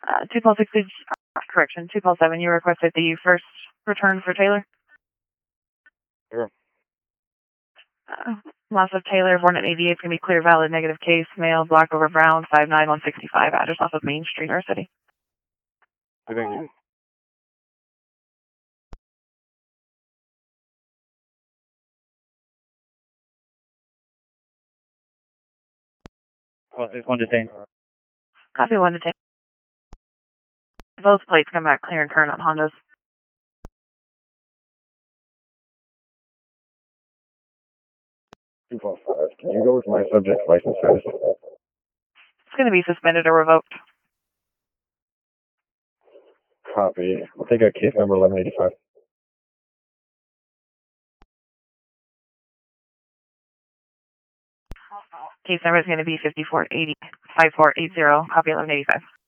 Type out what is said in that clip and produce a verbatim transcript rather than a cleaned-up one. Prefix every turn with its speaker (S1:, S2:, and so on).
S1: Uh, two Paul six, uh, correction, two Paul seven, you requested the first return for Taylor?
S2: Sure.
S1: Uh, loss of Taylor, born at eighty-eight, is going to be clear, valid, negative case, male, black over brown, five nine one sixty-five, address off of Main Street, North City.
S2: Thank you. Oh, it's one detain.
S1: Copy one to take. Both plates come back clear and current on Hondas.
S2: two four five. Can you go with my subject's license status?
S1: It's going to be suspended or revoked.
S2: Copy. I'll take a case number eleven eighty-five.
S1: Case number is going to be fifty-four eighty, five four eight zero, copy eleven eighty-five.